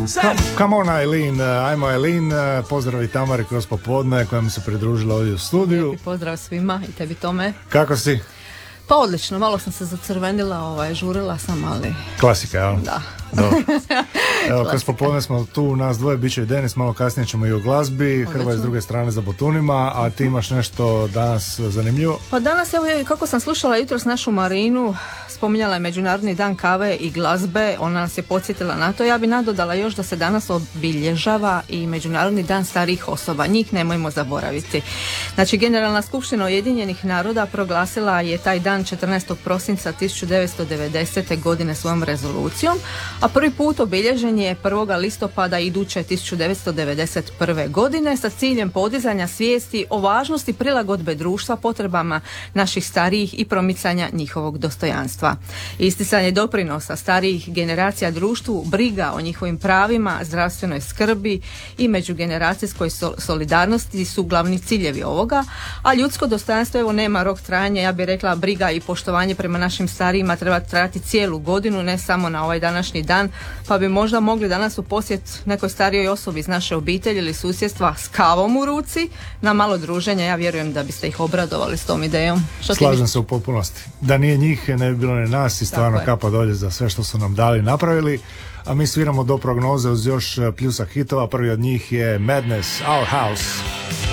Come on Eileen, ajmo Eileen, pozdrav i Tamari kroz popodne koja mi se pridružila ovdje u studiju. Pozdrav svima i tebi Tome. Kako si? Pa odlično, malo sam se zacrvenila, žurila sam, ali... Klasika, jel? Da. Evo, kroz popodne smo tu, nas dvoje, bit će i Denis, malo kasnije ćemo i o glazbi, Hrva je s druge strane za botunima, a ti imaš nešto danas zanimljivo? Pa danas, evo, kako sam slušala jutros našu Marinu, spominjala je Međunarodni dan kave i glazbe, ona nas je podsjetila na to. Ja bi nadodala još da se danas obilježava i Međunarodni dan starijih osoba, njih nemojmo zaboraviti. Znači, Generalna skupština Ujedinjenih naroda proglasila je taj dan 14. prosinca 1990. godine svojom rezolucijom, a prvi put obilježen je 1. listopada iduće 1991. godine sa ciljem podizanja svijesti o važnosti prilagodbe društva potrebama naših starijih i promicanja njihovog dostojanstva. Isticanje doprinosa starijih generacija društvu, briga o njihovim pravima, zdravstvenoj skrbi i međugeneracijskoj solidarnosti su glavni ciljevi ovoga, a ljudsko dostojanstvo evo nema rok trajanja, ja bih rekla briga i poštovanje prema našim starijima treba trajati cijelu godinu, ne samo na ovaj današnji dan, pa bi možda mogli danas u posjet nekoj starijoj osobi iz naše obitelji ili susjedstva s kavom u ruci na malo druženja. Ja vjerujem da biste ih obradovali s tom idejom. Slažem se u potpunosti. Da nije njih, ne bi bilo ni nas i stvarno kapa dolje za sve što su nam dali, napravili. A mi sviramo do prognoze uz još pljusak hitova. Prvi od njih je Madness, Our House.